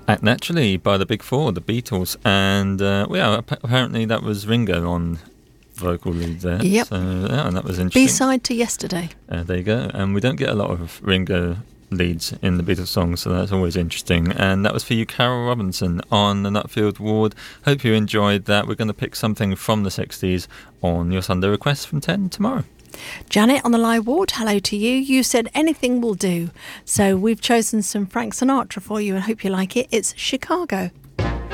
Act Naturally by the Big Four, the Beatles, and apparently that was Ringo on vocal lead there. Yep. So, and that was interesting. B-side to Yesterday. There you go. And we don't get a lot of Ringo leads in the Beatles songs, so that's always interesting. And that was for you, Carol Robinson, on the Nutfield Ward. Hope you enjoyed that. We're going to pick something from the 60s on your Sunday Request from 10 tomorrow. Janet on the live ward, hello to you. You said anything will do. So we've chosen some Frank Sinatra for you and hope you like it. It's Chicago.